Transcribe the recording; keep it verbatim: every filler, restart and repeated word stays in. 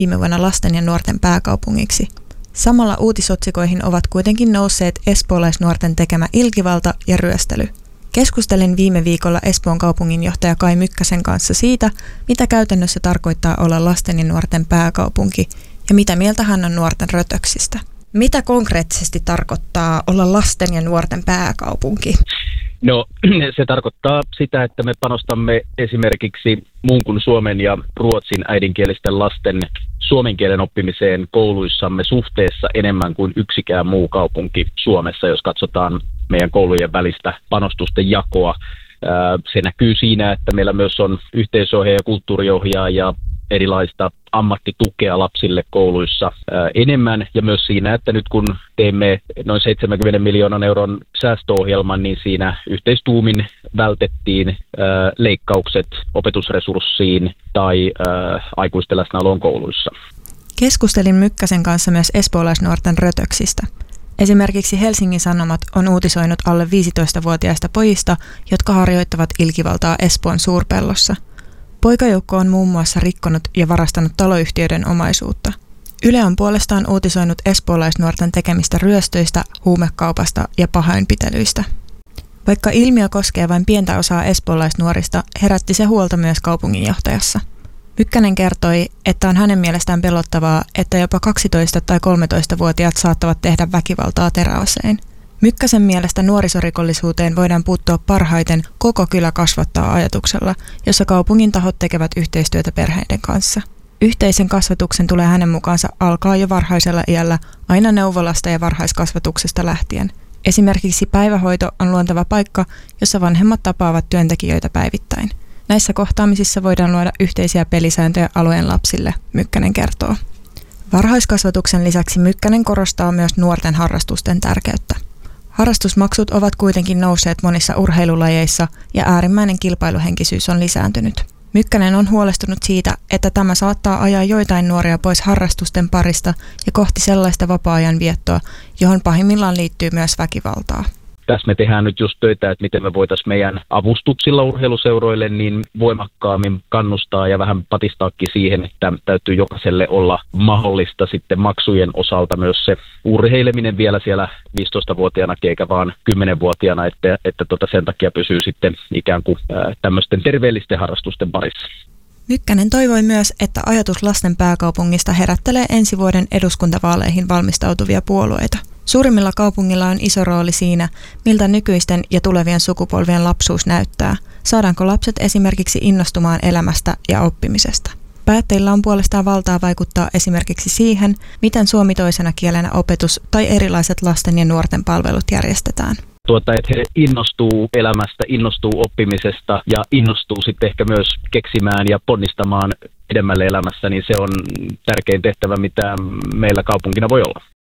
viime vuonna lasten ja nuorten pääkaupungiksi. Samalla uutisotsikoihin ovat kuitenkin nousseet espoolaisnuorten tekemä ilkivalta ja ryöstely. Keskustelin viime viikolla Espoon kaupunginjohtaja Kai Mykkäsen kanssa siitä, mitä käytännössä tarkoittaa olla lasten ja nuorten pääkaupunki ja mitä mieltä hän on nuorten rötöksistä. Mitä konkreettisesti tarkoittaa olla lasten ja nuorten pääkaupunki? No se tarkoittaa sitä, että me panostamme esimerkiksi muun kuin suomen ja ruotsin äidinkielisten lasten suomen kielen oppimiseen kouluissamme suhteessa enemmän kuin yksikään muu kaupunki Suomessa, jos katsotaan meidän koulujen välistä panostusten jakoa. Se näkyy siinä, että meillä myös on yhteisöohjaaja ja kulttuuriohjaaja erilaista ammattitukea lapsille kouluissa enemmän, ja myös siinä, että nyt kun teemme noin seitsemänkymmenen miljoonan euron säästöohjelman, niin siinä yhteistuumin vältettiin leikkaukset opetusresurssiin tai aikuisten läsnäoloon kouluissa. Keskustelin Mykkäsen kanssa myös espoolaisnuorten rötöksistä. Esimerkiksi Helsingin Sanomat on uutisoinut alle viisitoistavuotiaista pojista, jotka harjoittavat ilkivaltaa Espoon Suurpellossa. Poikajoukko on muun muassa rikkonut ja varastanut taloyhtiöiden omaisuutta. Yle on puolestaan uutisoinut espoolaisnuorten tekemistä ryöstöistä, huumekaupasta ja pahoinpitelyistä. Vaikka ilmiö koskee vain pientä osaa espoolaisnuorista, herätti se huolta myös kaupunginjohtajassa. Mykkänen kertoi, että on hänen mielestään pelottavaa, että jopa kaksitoista- tai kolmetoistavuotiaat saattavat tehdä väkivaltaa teräasein. Mykkäsen mielestä nuorisorikollisuuteen voidaan puuttua parhaiten koko kylä kasvattaa ajatuksella, jossa kaupungin tahot tekevät yhteistyötä perheiden kanssa. Yhteisen kasvatuksen tulee hänen mukaansa alkaa jo varhaisella iällä, aina neuvolasta ja varhaiskasvatuksesta lähtien. Esimerkiksi päivähoito on luonteva paikka, jossa vanhemmat tapaavat työntekijöitä päivittäin. Näissä kohtaamisissa voidaan luoda yhteisiä pelisääntöjä alueen lapsille, Mykkänen kertoo. Varhaiskasvatuksen lisäksi Mykkänen korostaa myös nuorten harrastusten tärkeyttä. Harrastusmaksut ovat kuitenkin nousseet monissa urheilulajeissa ja äärimmäinen kilpailuhenkisyys on lisääntynyt. Mykkänen on huolestunut siitä, että tämä saattaa ajaa joitain nuoria pois harrastusten parista ja kohti sellaista vapaa-ajan viettoa, johon pahimmillaan liittyy myös väkivaltaa. Tässä me tehdään nyt just töitä, että miten me voitaisiin meidän avustuksilla urheiluseuroille niin voimakkaammin kannustaa ja vähän patistaakin siihen, että täytyy jokaiselle olla mahdollista sitten maksujen osalta myös se urheileminen vielä siellä viisitoistavuotiaana eikä vaan kymmenvuotiaana, että, että tota sen takia pysyy sitten ikään kuin ää, tämmöisten terveellisten harrastusten parissa. Mykkänen toivoi myös, että ajatus lasten pääkaupungista herättelee ensi vuoden eduskuntavaaleihin valmistautuvia puolueita. Suurimmilla kaupungilla on iso rooli siinä, miltä nykyisten ja tulevien sukupolvien lapsuus näyttää. Saadaanko lapset esimerkiksi innostumaan elämästä ja oppimisesta? Päättäjillä on puolestaan valtaa vaikuttaa esimerkiksi siihen, miten suomi toisena kielenä opetus tai erilaiset lasten ja nuorten palvelut järjestetään. Tuota, että he innostuu elämästä, innostuu oppimisesta ja innostuu sitten ehkä myös keksimään ja ponnistamaan edemmälle elämässä, niin se on tärkein tehtävä, mitä meillä kaupunkina voi olla.